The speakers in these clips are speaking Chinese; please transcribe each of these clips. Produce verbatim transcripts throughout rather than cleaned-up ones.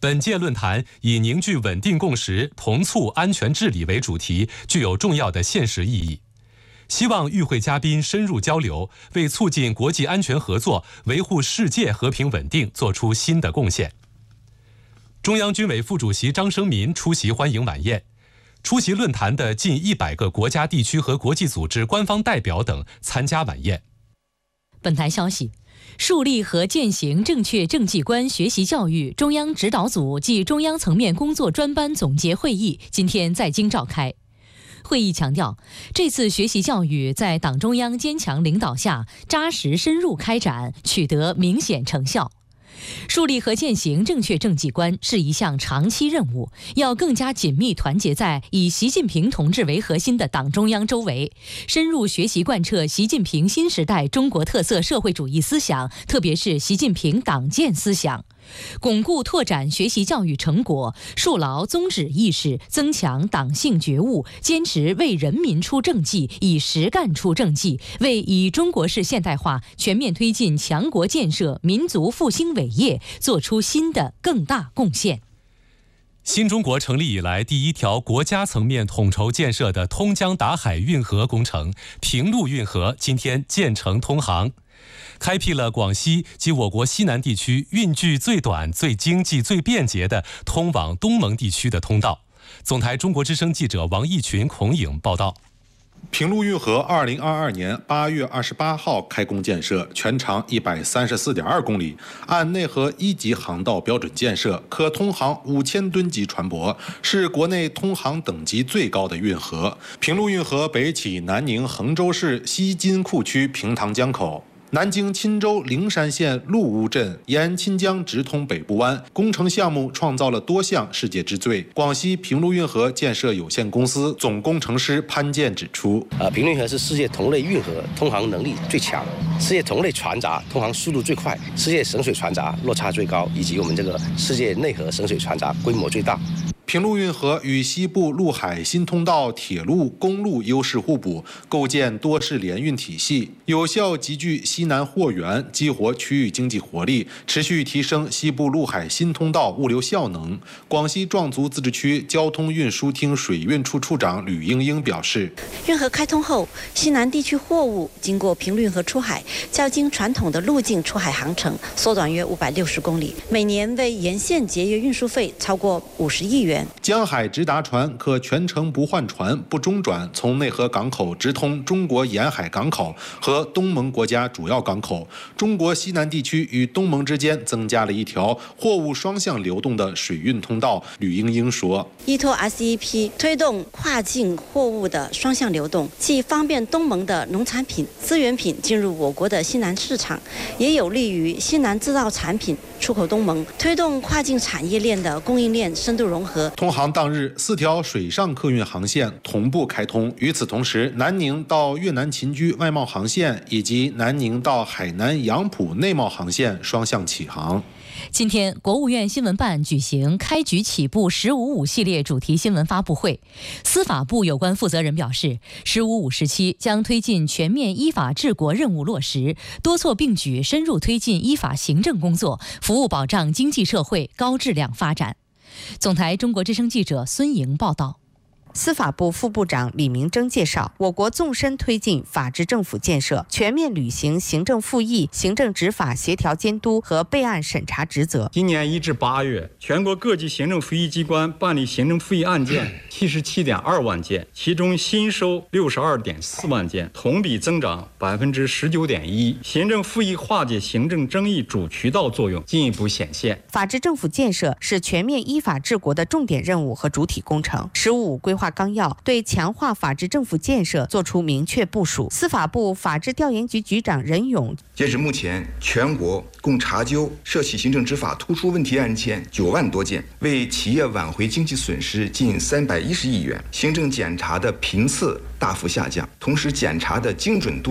本届论坛以凝聚稳定共识、同促安全治理为主题，具有重要的现实意义。希望与会嘉宾深入交流，为促进国际安全合作、维护世界和平稳定做出新的贡献。中央军委副主席张生民出席欢迎晚宴，出席论坛的近一百个国家、地区和国际组织官方代表等参加晚宴。 本台消息，树立和践行正确政绩观学习教育中央指导组暨中央层面工作专班总结会议今天在京召开。会议强调，这次学习教育在党中央坚强领导下扎实深入开展，取得明显成效。树立和践行正确政绩观是一项长期任务，要更加紧密团结在以习近平同志为核心的党中央周围，深入学习贯彻习近平新时代中国特色社会主义思想，特别是习近平党建思想，巩固拓展学习教育成果，树牢宗旨意识，增强党性觉悟，坚持为人民出政绩，以实干出政绩，为以中国式现代化全面推进强国建设、民族复兴伟业做出新的更大贡献。 新中国成立以来第一条国家层面统筹建设的通江达海运河工程平陆运河今天建成通航，开辟了广西及我国西南地区运距最短、最经济、最便捷的通往东盟地区的通道。总台中国之声记者王义群、孔颖报道。 平陆运河二零二二年八月二十八号开工建设，全长一百三十四点二公里，按内河一级航道标准建设，可通航五千吨级船舶，是国内通航等级最高的运河。平陆运河北起南宁衡州市西金库区平塘江口，南京钦州灵山县陆屋镇，沿钦江直通北部湾。工程项目创造了多项世界之最。广西平陆运河建设有限公司总工程师潘健指出， 呃，平陆运河是世界同类运河通航能力最强，世界同类船闸通航速度最快，世界省水船闸落差最高，以及我们这个世界内河省水船闸规模最大。 平陆运河与西部陆海新通道铁路、公路优势互补，构建多式联运体系，有效集聚西南货源，激活区域经济活力，持续提升西部陆海新通道物流效能。广西壮族自治区交通运输厅水运处处长吕英英表示， 运河开通后，西南地区货物经过平陆运河出海，较经传统的路径出海航程缩短约五百六十公里，每年为沿线节约运输费超过五十亿元。 江海直达船可全程不换船、不中转，从内河港口直通中国沿海港口和东盟国家主要港口。中国西南地区与东盟之间增加了一条货物双向流动的水运通道。吕英英说， 依托 S E P 推动跨境货物的双向流动，既方便东盟的农产品、资源品进入我国的西南市场，也有利于西南制造产品出口东盟，推动跨境产业链的供应链深度融合。 通航当日，四条水上客运航线同步开通。与此同时，南宁到越南秦居外贸航线以及南宁到海南杨浦内贸航线双向启航。 今天，国务院新闻办举行开局起步“十五五”系列主题新闻发布会。司法部有关负责人表示，“十五五”时期将推进全面依法治国任务落实，多措并举，深入推进依法行政工作，服务保障经济社会高质量发展。总台中国之声记者孙莹报道。 司法部副部长李明征介绍，我国纵深推进法治政府建设，全面履行行政复议、行政执法协调监督和备案审查职责。 今年一至八月，全国各级行政复议机关办理行政复议案件七十七点二万件，其中新收六十二点四万件，同比增长百分之十九点一。行政复议化解行政争议主渠道作用进一步显现。 法治政府建设是全面依法治国的重点任务和主体工程。十五五规划纲要对强化法治政府建设作出明确部署。司法部法制调研局局长任勇， 截至目前，全国共查究涉系行政执法突出问题案件九万多件，为企业挽回经济损失近三百一十亿元，行政检查的频次大幅下降，同时检查的精准度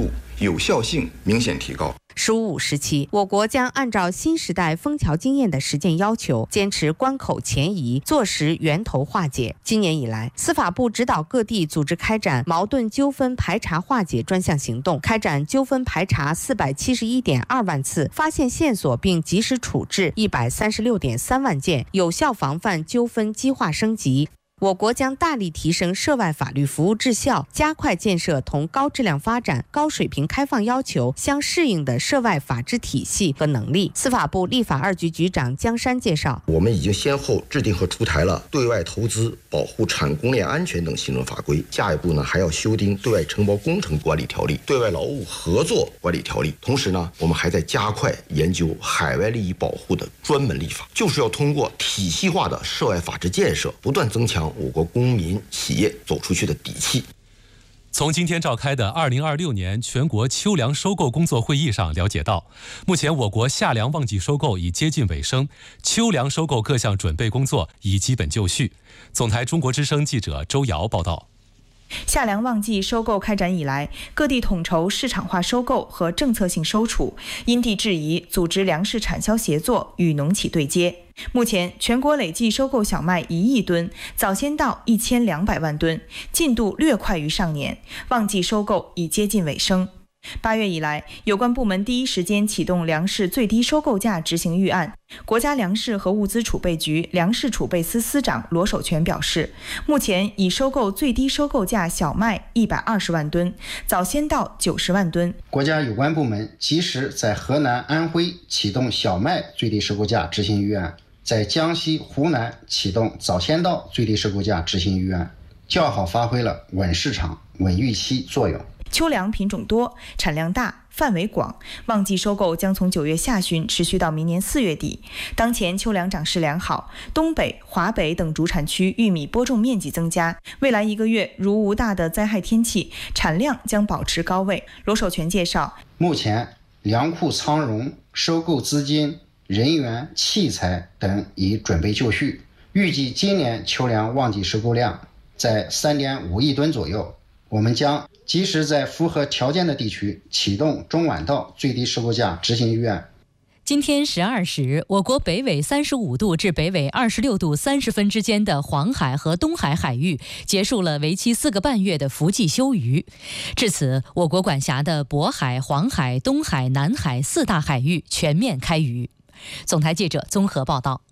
有效性明显提高。 十五时期，我国将按照新时代枫桥经验的实践要求，坚持关口前移，坐实源头化解。今年以来，司法部指导各地组织开展矛盾纠纷排查化解专项行动，开展纠纷排查四百七十一点二万次，发现线索并及时处置一百三十六点三万件，有效防范纠纷激化升级。我国将大力提升涉外法律服务质效，加快建设同高质量发展、高水平开放要求相适应的涉外法治体系和能力。司法部立法二局局长江山介绍， 我们已经先后制定和出台了对外投资保护产供链安全等行政法规，下一步呢还要修订对外承包工程管理条例、对外劳务合作管理条例。同时呢，我们还在加快研究海外利益保护的专门立法，就是要通过体系化的涉外法治建设，不断增强我国公民企业走出去的底气。 从今天召开的二零二六年全国秋粮收购工作会议上了解到，目前我国夏粮旺季收购已接近尾声，秋粮收购各项准备工作已基本就绪。总台中国之声记者周瑶报道。 夏粮旺季收购开展以来，各地统筹市场化收购和政策性收储，因地制宜组织粮食产销协作，与农企对接。目前全国累计收购小麦一亿吨，早先稻一千两百万吨，进度略快于上年，旺季收购已接近尾声。八月以来，有关部门第一时间启动粮食最低收购价执行预案。国家粮食和物资储备局粮食储备司司长罗守全表示，目前已收购最低收购价小麦一百二十万吨，早先稻九十万吨。 国家有关部门及时在河南、安徽启动小麦最低收购价执行预案，在江西、湖南启动早先稻最低收购价执行预案，较好发挥了稳市场、稳预期作用。 秋粮品种多，产量大，范围广，旺季收购将从九月下旬持续到明年四月底。当前秋粮长势良好，东北、华北等主产区玉米播种面积增加，未来一个月如无大的灾害天气，产量将保持高位。罗守全介绍， 目前粮库仓容、收购资金、人员、器材等已准备就绪，预计今年秋粮旺季收购量在 三点五亿吨左右。我们将及时在符合条件的地区启动中晚稻最低收购价执行预案。 今天十二时，我国北纬三十五度至北纬二十六度三十分之间的黄海和东海海域结束了为期四个半月的伏季休渔。至此，我国管辖的渤海、黄海、东海、南海四大海域全面开渔。总台记者综合报道。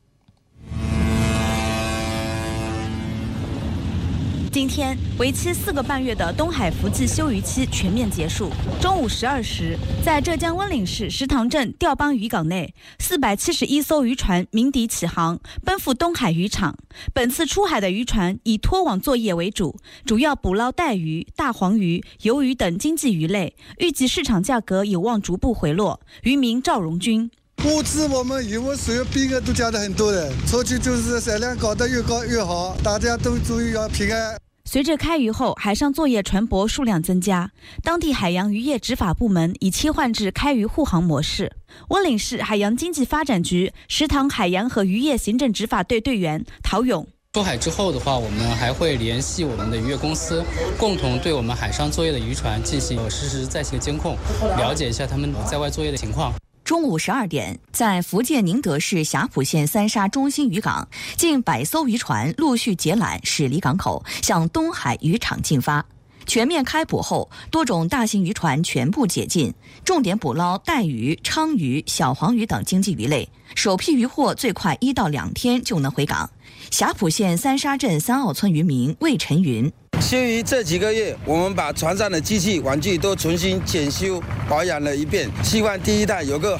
今天，为期四个半月的东海伏季休渔期全面结束。中午十二时，在浙江温岭市石塘镇钓浜渔港内，四百七十一艘渔船鸣笛起航，奔赴东海渔场。本次出海的渔船以拖网作业为主，主要捕捞带鱼、大黄鱼、鱿鱼等经济鱼类，预计市场价格有望逐步回落。渔民赵荣军。 物资我们渔获所有兵额都加的很多的，出去就是产量搞得越高越好，大家都注意要平安。 随着开渔后海上作业船舶数量增加，当地海洋渔业执法部门已切换至开渔护航模式。温岭市海洋经济发展局石塘海洋和渔业行政执法队队员陶勇。 出海之后的话，我们还会联系我们的渔业公司，共同对我们海上作业的渔船进行实时在线的监控，了解一下他们在外作业的情况。 中午十二点，在福建宁德市霞浦县三沙中心渔港，近百艘渔船陆续结缆驶离港口，向东海渔场进发。全面开捕后，多种大型渔船全部解禁，重点捕捞带鱼、鲳鱼、小黄鱼等经济鱼类。首批渔获最快一到两天就能回港。霞浦县三沙镇三澳村渔民魏晨云。 休渔这几个月，我们把船上的机器玩具都重新检修保养了一遍，希望第一代有个